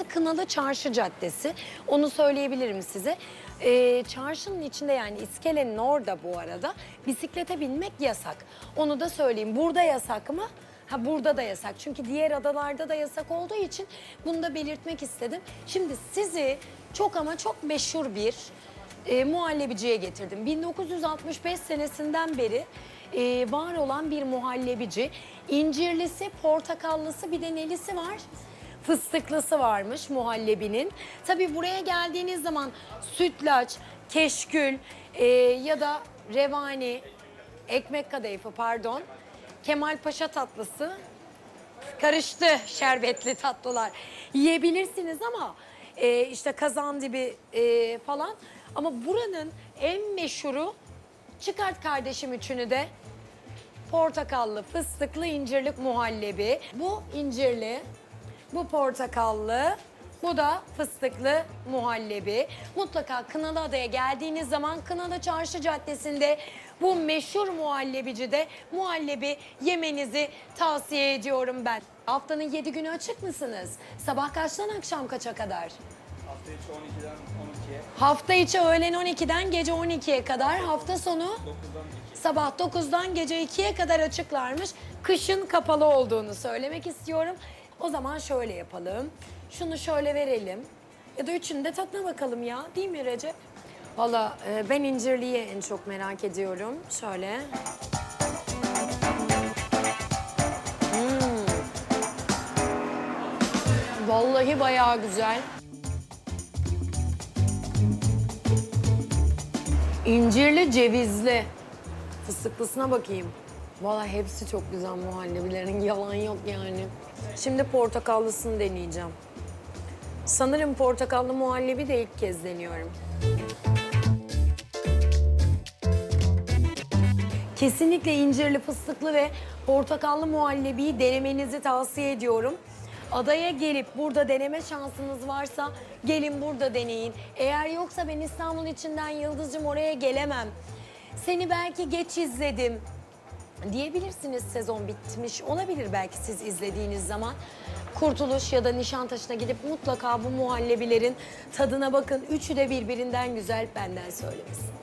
Kınalı Çarşı Caddesi. Onu söyleyebilirim size. Çarşının içinde, yani iskelenin orada bu arada bisiklete binmek yasak. Onu da söyleyeyim. Burada yasak mı? Ha, burada da yasak. Çünkü diğer adalarda da yasak olduğu için bunu da belirtmek istedim. Şimdi sizi çok ama çok meşhur bir muhallebiciye getirdim. 1965 senesinden beri var olan bir muhallebici. İncirlisi, portakallısı, bir de nelisi var? Fıstıklısı varmış muhallebinin. Tabii buraya geldiğiniz zaman sütlaç, keşkül ya da revani, ekmek kadayıfı pardon, Kemalpaşa tatlısı, karıştı şerbetli tatlılar yiyebilirsiniz ama işte kazandibi falan. Ama buranın en meşhuru, çıkart kardeşim üçünü de, portakallı, fıstıklı, incirlik muhallebi. Bu incirli, bu portakallı, bu da fıstıklı muhallebi. Mutlaka Kınalıada'ya geldiğiniz zaman Kınalı Çarşı Caddesi'nde bu meşhur muhallebicide muhallebi yemenizi tavsiye ediyorum ben. Haftanın 7 günü açık mısınız? Sabah kaçtan akşam kaça kadar? Hafta içi 12'den 12'ye. Hafta içi öğlen 12'den gece 12'ye kadar, hafta sonu 9'dan 2. sabah 9'dan gece 2'ye kadar açıklarmış. Kışın kapalı olduğunu söylemek istiyorum. O zaman şöyle yapalım. Şunu şöyle verelim. Ya da üçünü de tadına bakalım ya. Değil mi Recep? Valla ben incirliği en çok merak ediyorum. Şöyle. Vallahi bayağı güzel. İncirli, cevizli. Fıstıklısına bakayım. Vallahi hepsi çok güzel muhallebilerin. Yalan yok yani. Şimdi portakallısını deneyeceğim. Sanırım portakallı muhallebi de ilk kez deniyorum. Kesinlikle incirli, fıstıklı ve portakallı muhallebiyi denemenizi tavsiye ediyorum. Adaya gelip burada deneme şansınız varsa gelin burada deneyin. Eğer yoksa ben İstanbul içinden Yıldız'cığım oraya gelemem, seni belki geç izledim diyebilirsiniz, sezon bitmiş olabilir belki siz izlediğiniz zaman. Kurtuluş ya da Nişantaşı'na gidip mutlaka bu muhallebilerin tadına bakın. Üçü de birbirinden güzel, benden söylemesin.